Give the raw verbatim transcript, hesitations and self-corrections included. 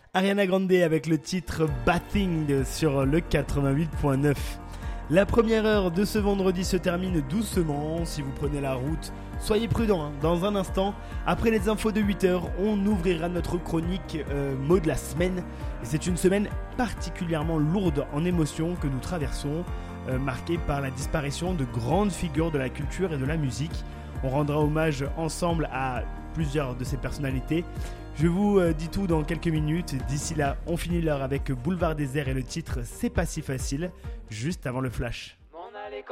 Ariana Grande avec le titre Bad Thing sur le quatre-vingt-huit point neuf. La première heure de ce vendredi se termine doucement. Si vous prenez la route, soyez prudents. Hein. Dans un instant, après les infos de huit heures, on ouvrira notre chronique euh, mot de la semaine. Et c'est une semaine particulièrement lourde en émotions que nous traversons, euh, marquée par la disparition de grandes figures de la culture et de la musique. On rendra hommage ensemble à plusieurs de ces personnalités. Je vous euh, dis tout dans quelques minutes. D'ici là, on finit l'heure avec Boulevard Désert et le titre C'est pas si facile, juste avant le flash.